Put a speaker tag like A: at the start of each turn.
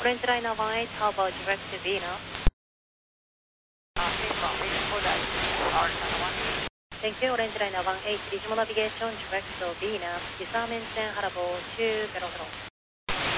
A: Orange Liner 18, how about direct to Vienna?
B: Waiting for that. Orange Liner 18.
A: Thank you, Orange Liner 18, visual navigation direct to Vienna, disarm engine, Harbour 200.